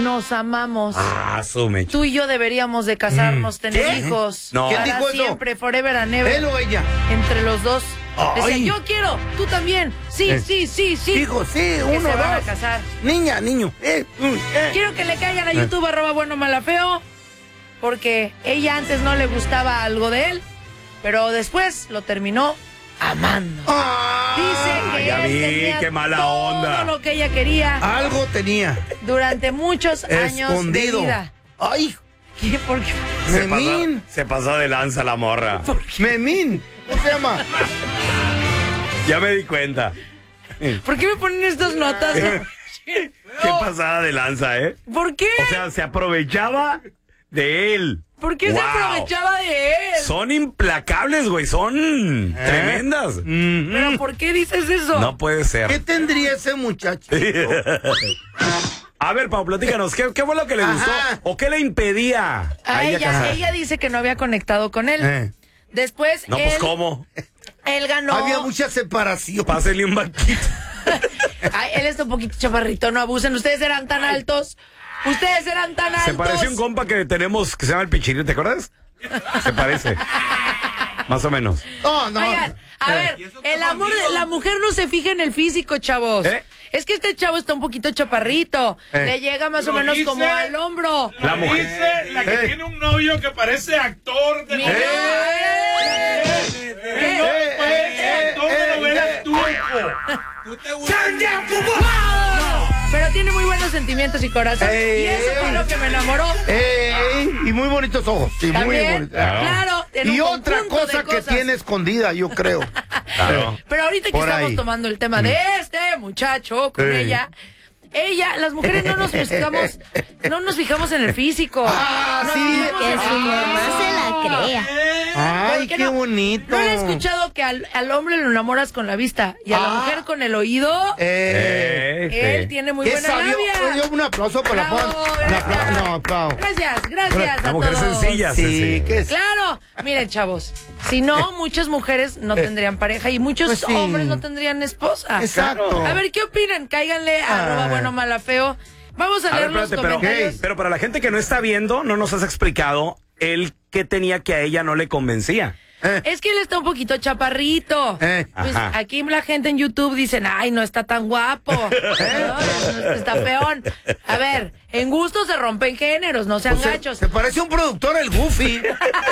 Nos amamos. Mecha. Tú y yo deberíamos de casarnos, tener hijos. No. Para ¿Quién dijo eso? siempre, forever and ever. ¿Él o ella? Entre los dos. Ay. Decía, yo quiero, tú también. Sí. Dijo, sí, Que uno, se van a dos. casar. Niña, niño. Quiero que le caigan a YouTube @bueno mala feo, porque ella antes no le gustaba algo de él, pero después lo terminó amando. Dice que ya él vi, tenía qué mala todo onda. lo que ella quería Algo tenía. durante muchos años Escondido. de vida. Ay, ¿Qué? ¿Por qué? Memín. Se pasó de lanza la morra. Memín. ¿Cómo se llama? Ya me di cuenta. ¿Por qué me ponen estas notas? Qué pasada de lanza, ¿eh? ¿Por qué? O sea, se aprovechaba de él. ¿Por qué se Wow. aprovechaba de él? Son implacables, güey. Son tremendas. ¿Pero por qué dices eso? No puede ser. ¿Qué tendría ese muchacho? A ver, Pau, platícanos. ¿Qué fue lo que le gustó? ¿O qué le impedía A ella casar? dice que no había conectado con él. Después No, él, pues, ¿cómo? él ganó. Había mucha separación. Pásele un banquito. Ay, él está un poquito chaparrito, no abusen. Ustedes eran tan altos. Ustedes eran tan altos. Se parece a un compa que tenemos que se llama el Pichirito, ¿te acuerdas? Se parece. Más o menos. No. Oigan, a ver, el amor de la mujer no se fija en el físico, chavos. Es que este chavo está un poquito chaparrito. Le llega más o menos como al hombro. La mujer. Dice la que tiene un novio que parece actor de Mira, actor de novelas turco. pero tiene muy buenos sentimientos y corazón. Y eso fue lo que me enamoró. Y muy bonitos ojos. Sí, muy También, bonitos. claro. en Y un otra conjunto de cosa que cosas. tiene escondida, yo creo. Claro. Pero ahorita que Por estamos ahí. tomando el tema de este muchacho con ella, las mujeres no nos fijamos en el físico. Nos sí, fijamos Que en su mamá se la crea. Ay, ¿Por qué qué no? bonito. ¿No le he escuchado que al hombre lo enamoras con la vista y a la mujer con el oído? Él tiene muy ¿Qué buena sabio? labia. Oye, un aplauso para la Bravo, Pau. gracias. No, Pau. Gracias La a mujer todos. sencilla. Sí, ¿qué es? Claro, miren, chavos, si no, muchas mujeres no tendrían pareja y muchos Pues sí. hombres no tendrían esposa. Exacto. A ver, ¿qué opinan? Cáiganle a @bueno mala feo. Vamos a A ver, leer los espérate, comentarios. pero para la gente que no está viendo, no nos has explicado el que tenía que a ella no le convencía. Es que él está un poquito chaparrito. Pues Ajá. aquí la gente en YouTube dicen, ay, no está tan guapo. No, está peón. A ver, en gusto se rompen géneros, no sean gachos. Se parece a un productor, el Goofy.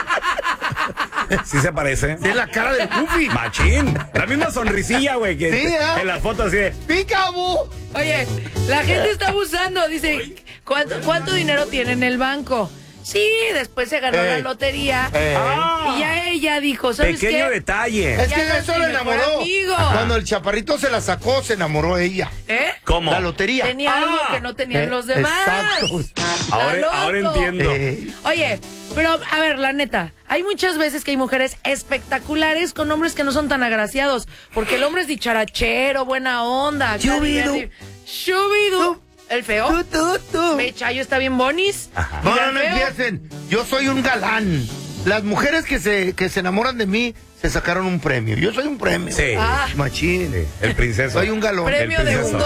¿Sí se parece? Es la cara del Goofy. Machín. La misma sonrisilla, güey, que Sí, en la foto así de... ¡Picaboo! Oye, la gente está abusando. Dice, ¿cuánto dinero tiene en el banco? Sí, después se ganó la lotería. Y ya ella dijo, ¿sabes Pequeño qué? detalle. Es Ya que no eso es le mi mejor enamoró. amigo. Cuando el chaparrito se la sacó, se enamoró ella. ¿Eh? ¿Cómo? La lotería. Tenía algo que no tenían los demás. Exacto. Está Ahora loco. entiendo. Oye, pero a ver, la neta, hay muchas veces que hay mujeres espectaculares con hombres que no son tan agraciados, porque el hombre es dicharachero, buena onda. acá Shubidú. Shubidú. El feo. Mechayo está bien bonis. No, ¿Y no, el no feo? empiecen. Yo soy un galán. Las mujeres que se enamoran de mí se sacaron un premio. Yo soy un premio. Sí. Machín. El princeso. Soy un galón. Premio el de princeso.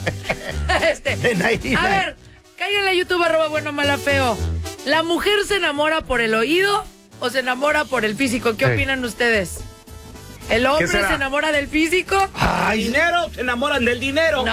$1. A ver, cáiganle a YouTube @bueno mala feo. ¿La mujer se enamora por el oído o se enamora por el físico? ¿Qué opinan ustedes? ¿El hombre será? se enamora del físico? Ay, Dinero, se enamoran del dinero. No,